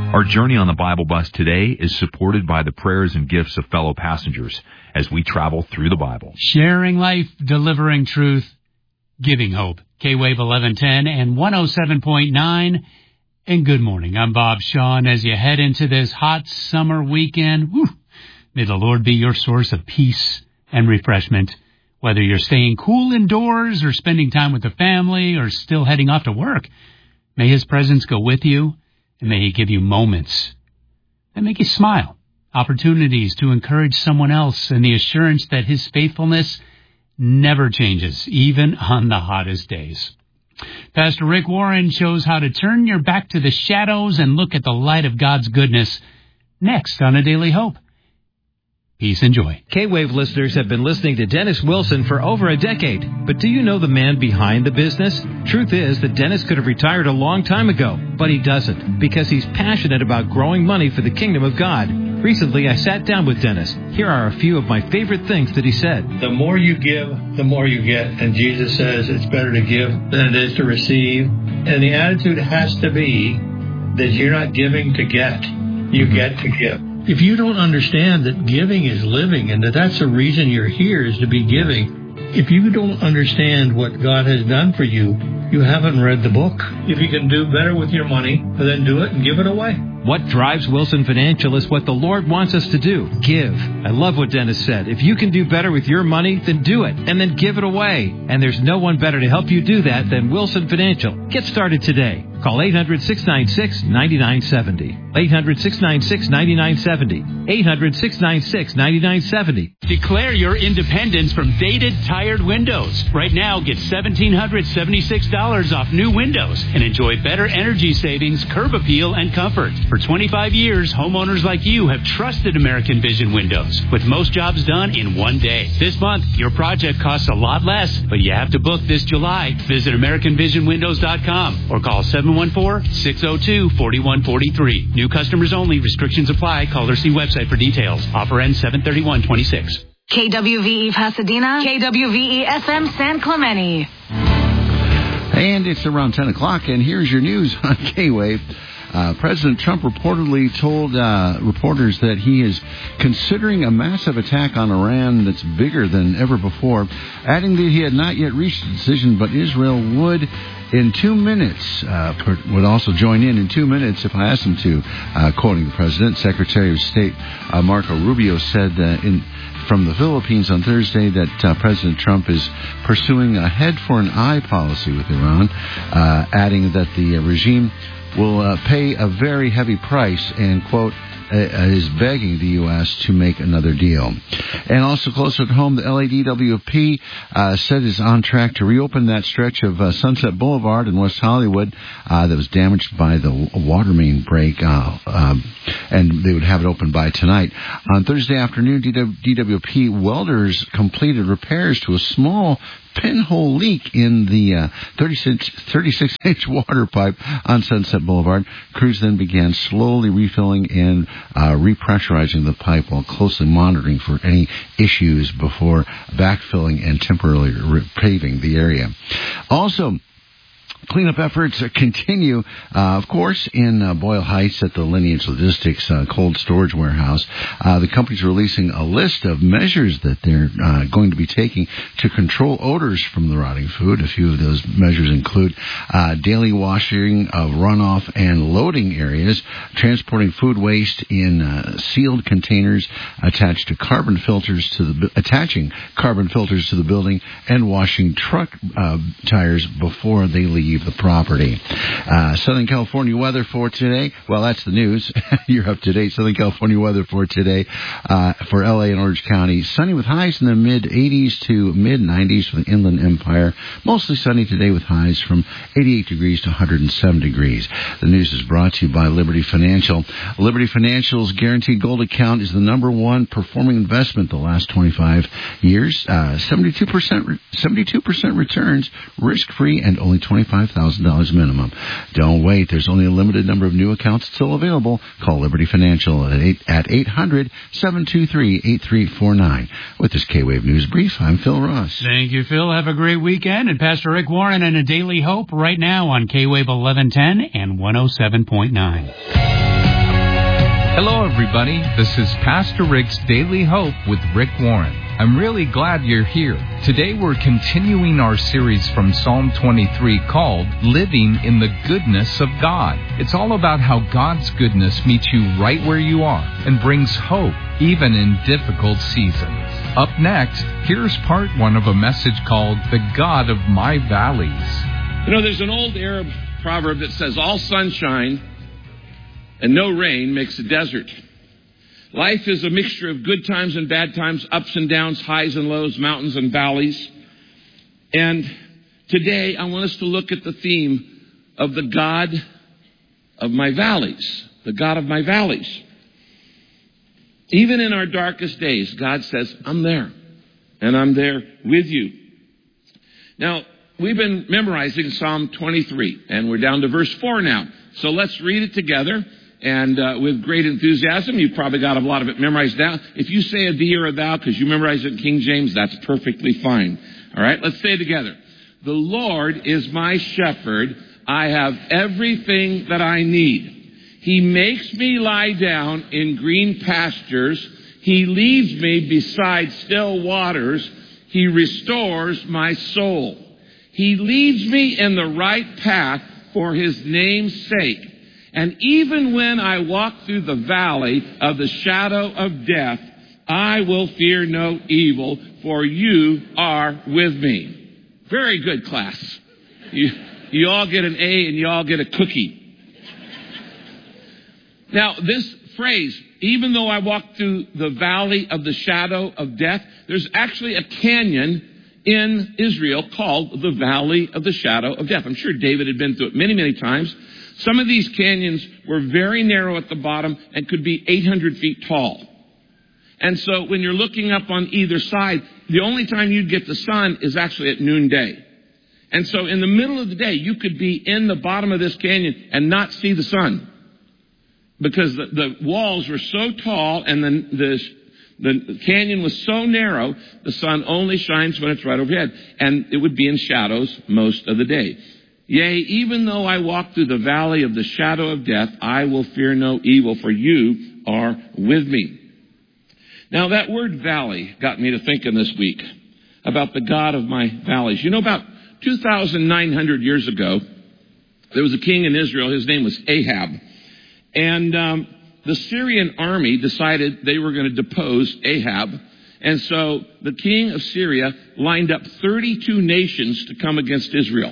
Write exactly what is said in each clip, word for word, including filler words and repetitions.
Our journey on the Bible Bus today is supported by the prayers and gifts of fellow passengers as we travel through the Bible. Sharing life, delivering truth, giving hope. K-Wave eleven ten and one oh seven point nine. And good morning. I'm Bob Shaw. As you head into this hot summer weekend, whew, may the Lord be your source of peace and refreshment. Whether you're staying cool indoors or spending time with the family or still heading off to work, may His presence go with you. And may He give you moments that make you smile, opportunities to encourage someone else, and the assurance that His faithfulness never changes, even on the hottest days. Pastor Rick Warren shows how to turn your back to the shadows and look at the light of God's goodness next on A Daily Hope. Peace and joy. K-Wave listeners have been listening to Dennis Wilson for over a decade. But do you know the man behind the business? Truth is that Dennis could have retired a long time ago, but he doesn't, because he's passionate about growing money for the kingdom of God. Recently, I sat down with Dennis. Here are a few of my favorite things that he said. The more you give, the more you get. And Jesus says it's better to give than it is to receive. And the attitude has to be that you're not giving to get. You get to give. If you don't understand that giving is living and that that's the reason you're here is to be giving, if you don't understand what God has done for you, you haven't read the book. If you can do better with your money, then do it and give it away. What drives Wilson Financial is what the Lord wants us to do. Give. I love what Dennis said. If you can do better with your money, then do it, and then give it away. And there's no one better to help you do that than Wilson Financial. Get started today. Call eight hundred, six nine six, nine nine seven zero. eight hundred, six nine six, nine nine seven zero. eight hundred, six nine six, nine nine seven zero. Declare your independence from dated, tired windows. Right now, get one thousand seven hundred seventy-six dollars off new windows and enjoy better energy savings, curb appeal, and comfort. For twenty-five years, homeowners like you have trusted American Vision Windows, with most jobs done in one day. This month, your project costs a lot less, but you have to book this July. Visit American Vision Windows dot com or call seven one four, six oh two, four one four three. New customers only. Restrictions apply. Call or see website for details. Offer ends seven thirty-one twenty-six. K W V E Pasadena, K W V E F M San Clemente. And it's around ten o'clock, and here's your news on K-Wave. Uh, President Trump reportedly told uh, reporters that he is considering a massive attack on Iran that's bigger than ever before, adding that he had not yet reached a decision, but Israel would in two minutes, uh, would also join in in two minutes if I asked him to. Uh, quoting the president, Secretary of State uh, Marco Rubio said uh, in from the Philippines on Thursday that uh, President Trump is pursuing a head-for-an-eye policy with Iran, uh, adding that the uh, regime will uh, pay a very heavy price and, quote, uh, is begging the U S to make another deal. And also closer to home, the L A D W P uh, said is on track to reopen that stretch of uh, Sunset Boulevard in West Hollywood uh, that was damaged by the water main break, uh, um, and they would have it open by tonight. On Thursday afternoon, D W P welders completed repairs to a small pinhole leak in the uh, thirty-six inch water pipe on Sunset Boulevard. Crews then began slowly refilling and uh, repressurizing the pipe while closely monitoring for any issues before backfilling and temporarily repaving the area. Also, cleanup efforts continue, uh, of course, in uh, Boyle Heights at the Lineage Logistics uh, cold storage warehouse. Uh, the company's releasing a list of measures that they're uh, going to be taking to control odors from the rotting food. A few of those measures include uh, daily washing of runoff and loading areas, transporting food waste in uh, sealed containers attached to carbon filters to the attaching carbon filters to the building, and washing truck uh, tires before they leave the property. Uh, Southern California weather for today. Well, that's the news. You're up to date. Southern California weather for today uh, for L A and Orange County. Sunny with highs in the mid eighties to mid nineties for the Inland Empire. Mostly sunny today with highs from eighty-eight degrees to one hundred seven degrees. The news is brought to you by Liberty Financial. Liberty Financial's guaranteed gold account is the number one performing investment the last twenty-five years. Uh, seventy-two percent, seventy-two percent returns, risk-free, and only twenty-five thousand dollars minimum. Don't wait. There's only a limited number of new accounts still available. Call Liberty Financial at eight hundred, seven two three, eight three four nine. With this K-Wave News Brief, I'm Phil Ross. Thank you, Phil. Have a great weekend. And Pastor Rick Warren and A Daily Hope right now on K-Wave eleven ten and one oh seven point nine. Hello, everybody. This is Pastor Rick's Daily Hope with Rick Warren. I'm really glad you're here. Today we're continuing our series from Psalm twenty-three called Living in the Goodness of God. It's all about how God's goodness meets you right where you are and brings hope even in difficult seasons. Up next, here's part one of a message called The God of My Valleys. You know, there's an old Arab proverb that says, all sunshine and no rain makes a desert. Life is a mixture of good times and bad times, ups and downs, highs and lows, mountains and valleys. And today I want us to look at the theme of the God of my valleys. The God of my valleys. Even in our darkest days, God says, I'm there. And I'm there with you. Now, we've been memorizing Psalm twenty-three, and we're down to verse four now. So let's read it together. And uh, with great enthusiasm, you've probably got a lot of it memorized down. If you say a thee or a thou because you memorize it in King James, that's perfectly fine. All right, let's say it together. The Lord is my shepherd. I have everything that I need. He makes me lie down in green pastures. He leads me beside still waters. He restores my soul. He leads me in the right path for his name's sake. And even when I walk through the valley of the shadow of death, I will fear no evil, for you are with me. Very good, class. You, you all get an A and you all get a cookie. Now, this phrase, even though I walk through the valley of the shadow of death, there's actually a canyon in Israel called the Valley of the Shadow of Death. I'm sure David had been through it many, many times. Some of these canyons were very narrow at the bottom and could be eight hundred feet tall. And so when you're looking up on either side, the only time you'd get the sun is actually at noonday. And so in the middle of the day, you could be in the bottom of this canyon and not see the sun. Because the, the walls were so tall and the, the, the canyon was so narrow, the sun only shines when it's right overhead. And it would be in shadows most of the day. Yea, even though I walk through the valley of the shadow of death, I will fear no evil, for you are with me. Now, that word valley got me to thinking this week about the God of my valleys. You know, about two thousand nine hundred years ago, there was a king in Israel. His name was Ahab. And um, the Syrian army decided they were going to depose Ahab. And so the king of Syria lined up thirty-two nations to come against Israel.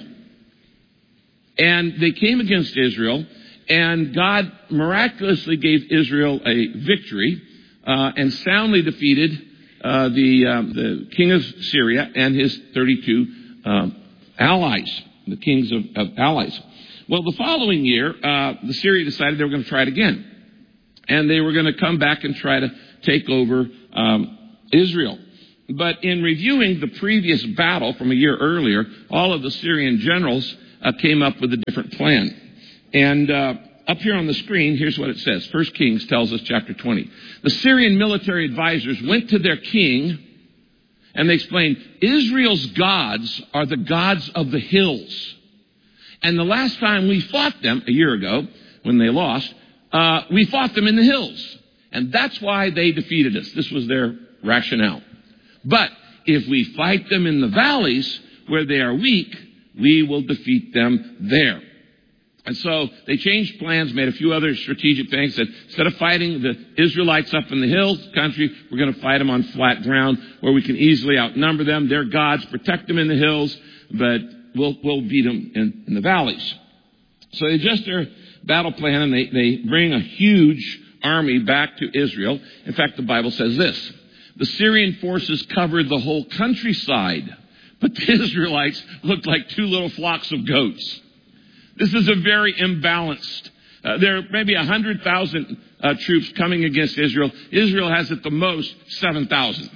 And they came against Israel, and God miraculously gave Israel a victory uh, and soundly defeated uh, the um, the king of Syria and his thirty-two um, allies, the kings of, of allies. Well, the following year, uh, the Syria decided they were going to try it again. And they were going to come back and try to take over um, Israel. But in reviewing the previous battle from a year earlier, all of the Syrian generals Uh, came up with a different plan. And uh, up here on the screen, here's what it says. First Kings tells us, chapter twenty. The Syrian military advisors went to their king, and they explained, Israel's gods are the gods of the hills. And the last time we fought them, a year ago, when they lost, uh, we fought them in the hills. And that's why they defeated us. This was their rationale. But if we fight them in the valleys where they are weak, we will defeat them there. And so they changed plans, made a few other strategic things. Said, instead of fighting the Israelites up in the hills country, we're going to fight them on flat ground where we can easily outnumber them. Their gods protect them in the hills, but we'll, we'll beat them in, in the valleys. So they adjust their battle plan, and they, they bring a huge army back to Israel. In fact, the Bible says this. The Syrian forces covered the whole countryside, but the Israelites looked like two little flocks of goats. This is a very imbalanced. Uh, there are maybe one hundred thousand uh, troops coming against Israel. Israel has at the most seven thousand.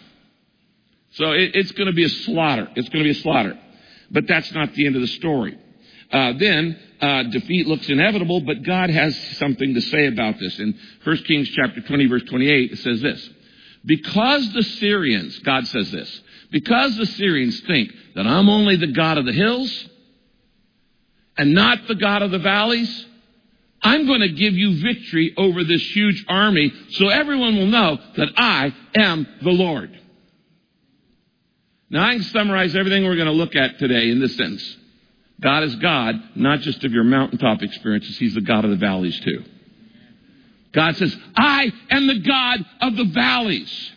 So it, it's going to be a slaughter. It's going to be a slaughter. But that's not the end of the story. Uh, then uh, defeat looks inevitable, but God has something to say about this. In First Kings chapter twenty, verse twenty-eight, it says this. Because the Syrians, God says this, because the Syrians think that I'm only the God of the hills and not the God of the valleys, I'm going to give you victory over this huge army so everyone will know that I am the Lord. Now, I can summarize everything we're going to look at today in this sentence. God is God, not just of your mountaintop experiences. He's the God of the valleys, too. God says, I am the God of the valleys.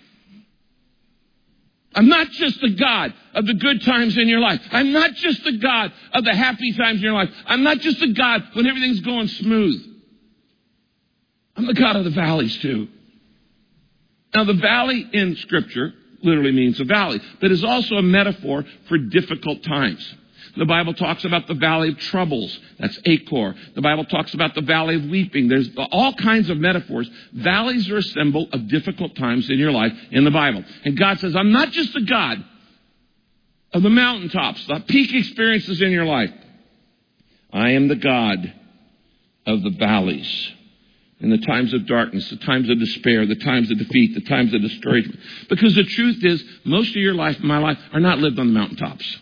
I'm not just the God of the good times in your life. I'm not just the God of the happy times in your life. I'm not just the God when everything's going smooth. I'm the God of the valleys, too. Now, the valley in Scripture literally means a valley, but is also a metaphor for difficult times. The Bible talks about the valley of troubles. That's Achor. The Bible talks about the valley of weeping. There's all kinds of metaphors. Valleys are a symbol of difficult times in your life in the Bible. And God says, I'm not just the God of the mountaintops, the peak experiences in your life. I am the God of the valleys. In the times of darkness, the times of despair, the times of defeat, the times of discouragement. Because the truth is, most of your life and my life are not lived on the mountaintops.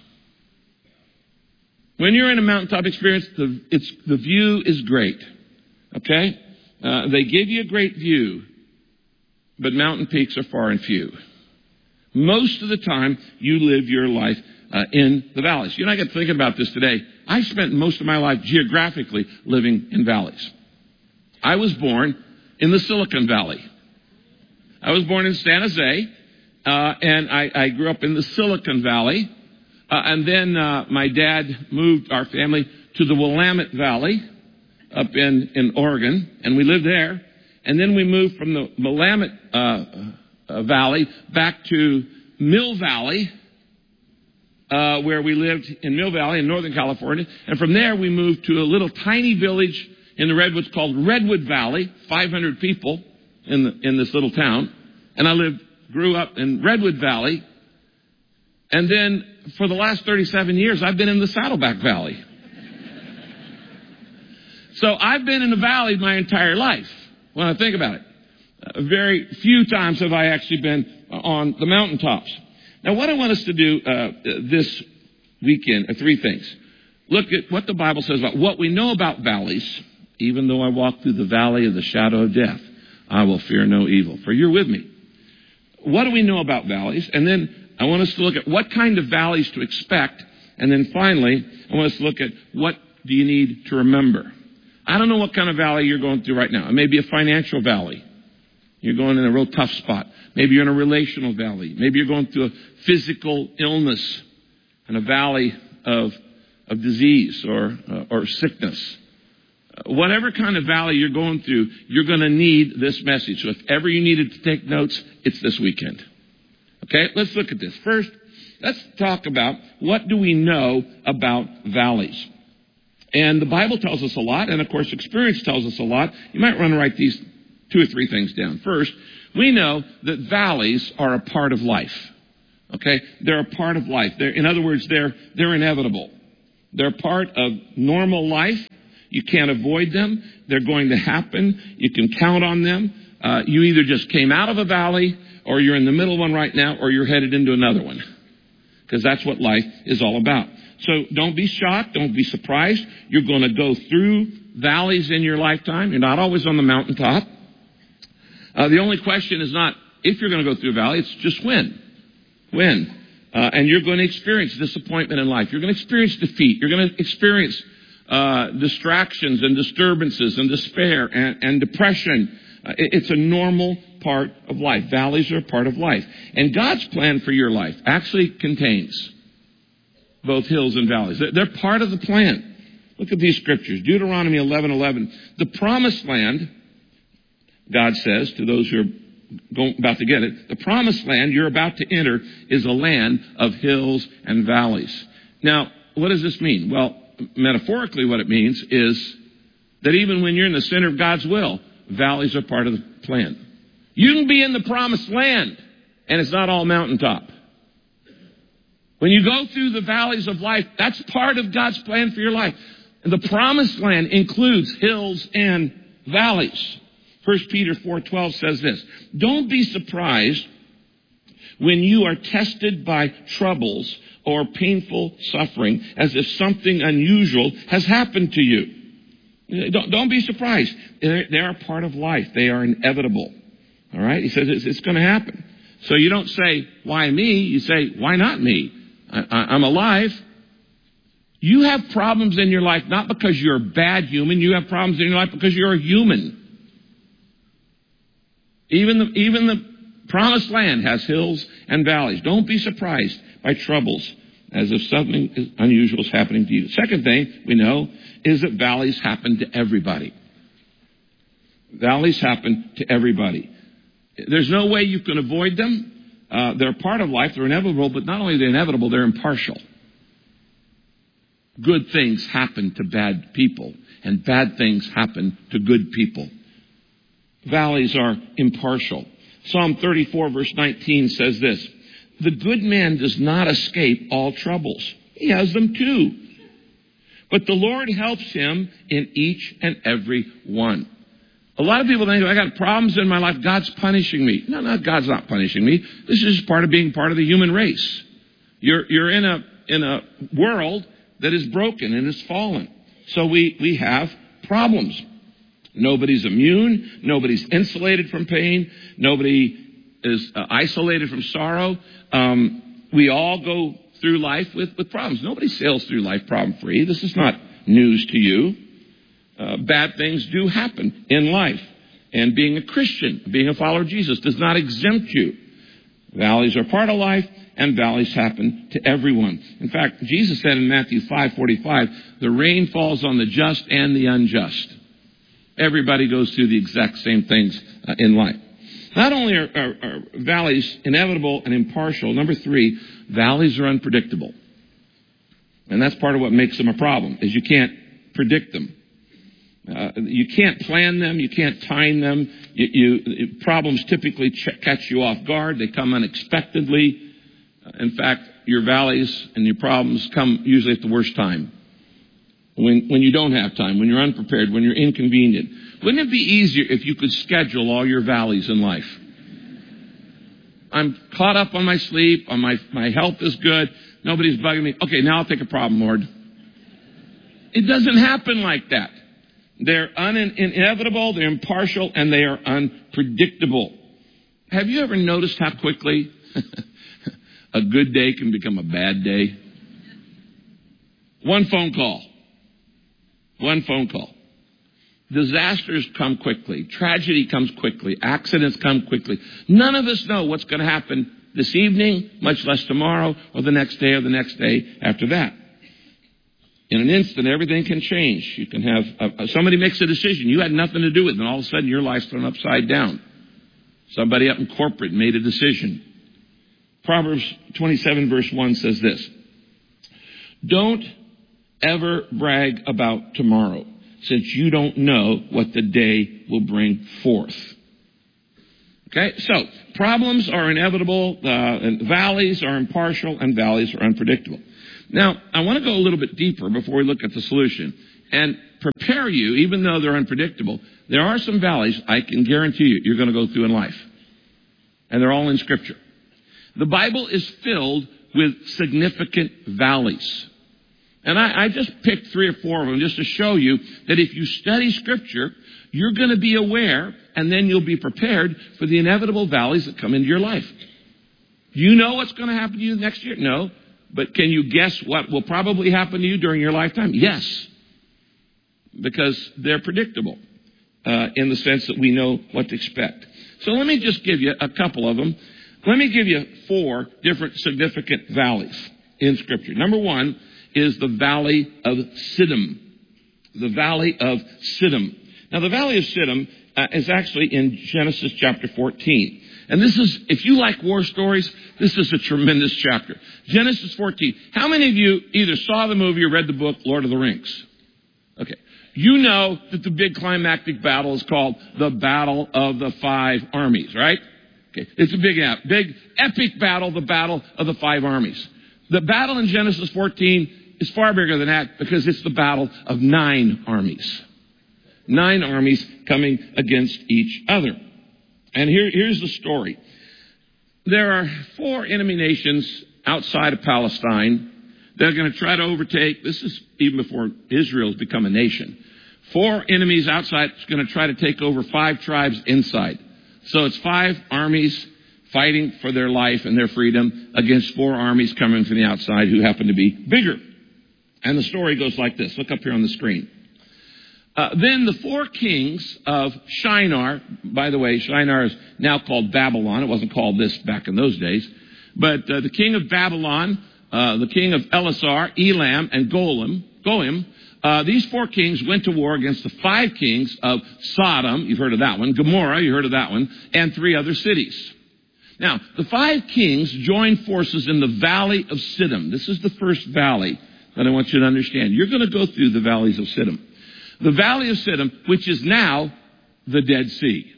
When you're in a mountaintop experience, the, it's, the view is great. Okay? Uh, they give you a great view, but mountain peaks are far and few. Most of the time, you live your life uh, in the valleys. You know, I get thinking about this today. I spent most of my life geographically living in valleys. I was born in the Silicon Valley. I was born in San Jose, uh, and I, I grew up in the Silicon Valley. Uh, and then uh, my dad moved our family to the Willamette Valley up in, in Oregon, and we lived there. And then we moved from the Willamette uh, uh, Valley back to Mill Valley, uh, where we lived in Mill Valley in Northern California. And from there, we moved to a little tiny village in the Redwoods called Redwood Valley, five hundred people in the, in this little town. And I lived, grew up in Redwood Valley. And then for the last thirty-seven years, I've been in the Saddleback Valley. So I've been in the valley my entire life, when I think about it. Uh, very few times have I actually been on the mountaintops. Now, what I want us to do uh, this weekend are three things. Look at what the Bible says about what we know about valleys. Even though I walk through the valley of the shadow of death, I will fear no evil, for you're with me. What do we know about valleys? And then I want us to look at what kind of valleys to expect. And then finally, I want us to look at what do you need to remember. I don't know what kind of valley you're going through right now. It may be a financial valley. You're going in a real tough spot. Maybe you're in a relational valley. Maybe you're going through a physical illness and a valley of, of disease or, uh, or sickness. Whatever kind of valley you're going through, you're going to need this message. So if ever you needed to take notes, it's this weekend. Okay, let's look at this. First, let's talk about what do we know about valleys. And the Bible tells us a lot, and of course experience tells us a lot. You might want to write these two or three things down. First, we know that valleys are a part of life. Okay, they're a part of life. They're, in other words, they're they're inevitable. They're part of normal life. You can't avoid them. They're going to happen. You can count on them. Uh, you either just came out of a valley, or you're in the middle of one right now, or you're headed into another one. Because that's what life is all about. So don't be shocked. Don't be surprised. You're going to go through valleys in your lifetime. You're not always on the mountaintop. Uh, the only question is not if you're going to go through a valley. It's just when. When. Uh, and you're going to experience disappointment in life. You're going to experience defeat. You're going to experience uh, distractions and disturbances and despair and, and depression. Uh, it, it's a normal part of life. Valleys are a part of life. And God's plan for your life actually contains both hills and valleys. They're, they're part of the plan. Look at these scriptures. Deuteronomy eleven eleven. The promised land, God says to those who are going, about to get it, the promised land you're about to enter is a land of hills and valleys. Now, what does this mean? Well, metaphorically what it means is that even when you're in the center of God's will, valleys are part of the plan. You can be in the promised land, and it's not all mountaintop. When you go through the valleys of life, that's part of God's plan for your life. And the promised land includes hills and valleys. First Peter four twelve says this, don't be surprised when you are tested by troubles or painful suffering as if something unusual has happened to you. Don't, don't be surprised. They're, they're a part of life. They are inevitable. All right? He says it's, it's going to happen. So you don't say, why me? You say, why not me? I, I, I'm alive. You have problems in your life not because you're a bad human. You have problems in your life because you're a human. Even the, even the promised land has hills and valleys. Don't be surprised by troubles as if something unusual is happening to you. Second thing we know is that valleys happen to everybody. Valleys happen to everybody. There's no way you can avoid them. Uh, they're part of life. They're inevitable, but not only are they inevitable, they're impartial. Good things happen to bad people, and bad things happen to good people. Valleys are impartial. Psalm thirty-four, verse nineteen says this, the good man does not escape all troubles. He has them too. But the Lord helps him in each and every one. A lot of people think, I got problems in my life, God's punishing me. No, no, God's not punishing me. This is just part of being part of the human race. You're, you're in a, in a world that is broken and is fallen. So we, we have problems. Nobody's immune. Nobody's insulated from pain. Nobody is uh, isolated from sorrow. Um, we all go through life with, with problems. Nobody sails through life problem-free. This is not news to you. Uh, bad things do happen in life. And being a Christian, being a follower of Jesus, does not exempt you. Valleys are part of life, and valleys happen to everyone. In fact, Jesus said in Matthew five forty-five, the rain falls on the just and the unjust. Everybody goes through the exact same things uh, in life. Not only are, are, are valleys inevitable and impartial, number three, valleys are unpredictable. And that's part of what makes them a problem, is you can't predict them. Uh, you can't plan them. You can't time them. You, you, problems typically ch- catch you off guard. They come unexpectedly. Uh, in fact, your valleys and your problems come usually at the worst time. When, when you don't have time, when you're unprepared, when you're inconvenient. Wouldn't it be easier if you could schedule all your valleys in life? I'm caught up on my sleep, on my, my health is good, nobody's bugging me. Okay, now I'll take a problem, Lord. It doesn't happen like that. They're un- inevitable, they're impartial, and they are unpredictable. Have you ever noticed how quickly a good day can become a bad day? One phone call. One phone call. Disasters come quickly. Tragedy comes quickly. Accidents come quickly. None of us know what's going to happen this evening, much less tomorrow, or the next day, or the next day after that. In an instant, everything can change. You can have a, somebody makes a decision you had nothing to do with, and all of a sudden your life's thrown upside down. Somebody up in corporate made a decision. Proverbs twenty-seven, verse one says this: don't ever brag about tomorrow, since you don't know what the day will bring forth. Okay, so problems are inevitable, uh, and valleys are impartial, and valleys are unpredictable. Now, I want to go a little bit deeper before we look at the solution and prepare you, even though they're unpredictable. There are some valleys I can guarantee you you're going to go through in life, and they're all in Scripture. The Bible is filled with significant valleys. And I, I just picked three or four of them just to show you that if you study Scripture, you're going to be aware, and then you'll be prepared for the inevitable valleys that come into your life. Do you know what's going to happen to you next year? No. But can you guess what will probably happen to you during your lifetime? Yes. Because they're predictable uh, in the sense that we know what to expect. So let me just give you a couple of them. Let me give you four different significant valleys in Scripture. Number one is the Valley of Siddim. The Valley of Siddim. Now, the Valley of Siddim uh, is actually in Genesis chapter fourteen. And this is, if you like war stories, this is a tremendous chapter. Genesis fourteen. How many of you either saw the movie or read the book, Lord of the Rings? Okay. You know that the big climactic battle is called the Battle of the Five Armies, right? Okay. It's a big, big, epic battle, the Battle of the Five Armies. The battle in Genesis fourteen is far bigger than that because it's the battle of nine armies. Nine armies coming against each other. And here, here's the story. There are four enemy nations outside of Palestine that are going to try to overtake. This is even before Israel's become a nation. Four enemies outside. It's going to try to take over five tribes inside. So it's five armies fighting for their life and their freedom against four armies coming from the outside who happen to be bigger. And the story goes like this. Look up here on the screen. Uh, then the four kings of Shinar, by the way, Shinar is now called Babylon. It wasn't called this back in those days. But uh, the king of Babylon, uh, the king of Elasar, Elam, and Golim, Goim, uh, these four kings went to war against the five kings of Sodom, you've heard of that one, Gomorrah, you heard of that one, and three other cities. Now, the five kings joined forces in the valley of Siddim. This is the first valley that I want you to understand. You're going to go through the valleys of Siddim. The valley of Siddim, which is now the Dead Sea.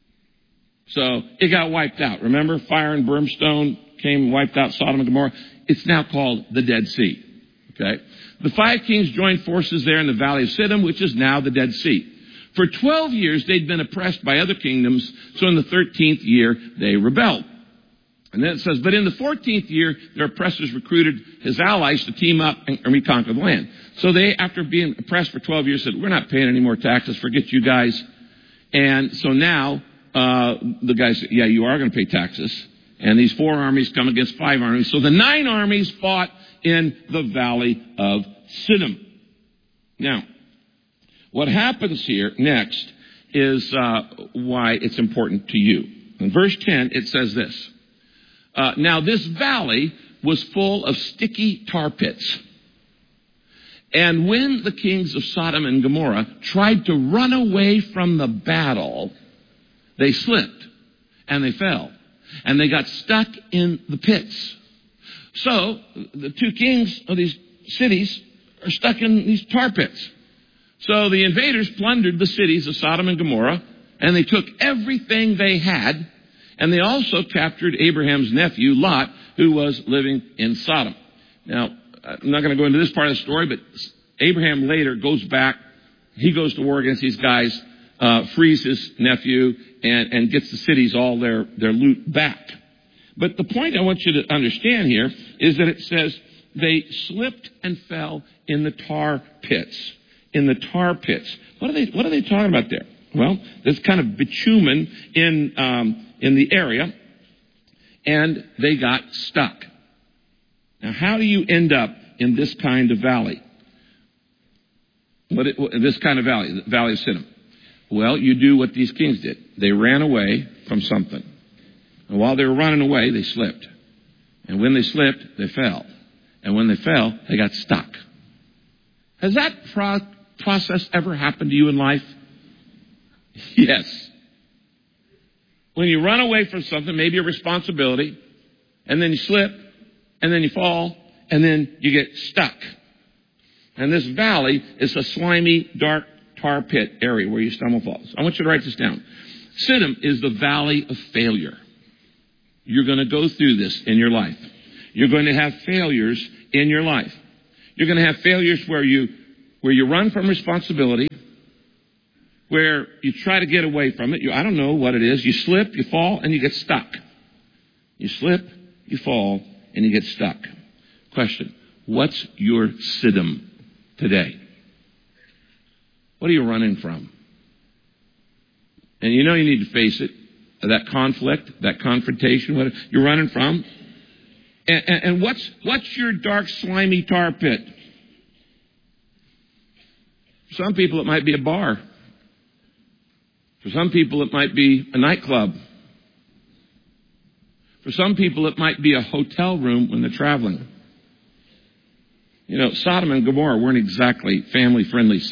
So it got wiped out. Remember, fire and brimstone came and wiped out Sodom and Gomorrah. It's now called the Dead Sea. Okay. The five kings joined forces there in the valley of Siddim, which is now the Dead Sea. For twelve years, they'd been oppressed by other kingdoms. So in the thirteenth year, they rebelled. And then it says, but in the fourteenth year, their oppressors recruited his allies to team up and reconquer the land. So they, after being oppressed for twelve years, said, we're not paying any more taxes. Forget you guys. And so now, uh, the guys said, yeah, you are going to pay taxes. And these four armies come against five armies. So the nine armies fought in the valley of Siddim. Now, what happens here next is uh, why it's important to you. In verse ten, it says this. Uh, now, this valley was full of sticky tar pits. And when the kings of Sodom and Gomorrah tried to run away from the battle, they slipped and they fell. And they got stuck in the pits. So, the two kings of these cities are stuck in these tar pits. So the invaders plundered the cities of Sodom and Gomorrah, and they took everything they had, and they also captured Abraham's nephew, Lot, who was living in Sodom. Now, I'm not going to go into this part of the story, but Abraham later goes back. He goes to war against these guys, uh, frees his nephew, and, and gets the cities all their, their loot back. But the point I want you to understand here is that it says they slipped and fell in the tar pits. In the tar pits. What are they, what are they talking about there? Well, there's kind of bitumen in, um, in the area, and they got stuck. Now, how do you end up in this kind of valley? What it, this kind of valley, the valley of Siddim? Well, you do what these kings did. They ran away from something. And while they were running away, they slipped. And when they slipped, they fell. And when they fell, they got stuck. Has that pro- process ever happened to you in life? Yes. When you run away from something, maybe a responsibility, and then you slip, and then you fall, and then you get stuck. And this valley is a slimy, dark tar pit area where you stumble falls. I want you to write this down. Siddim is the valley of failure. You're going to go through this in your life. You're going to have failures in your life. You're going to have failures where you where you run from responsibility, where you try to get away from it. You, I don't know what it is. You slip, you fall, and you get stuck. You slip, you fall, and you get stuck. Question, what's your Siddim today? What are you running from? And you know you need to face it, that conflict, that confrontation, what you're running from. And, and, and what's what's your dark, slimy tar pit? For some people, it might be a bar. For some people, it might be a nightclub. For some people, it might be a hotel room when they're traveling. You know, Sodom and Gomorrah weren't exactly family-friendly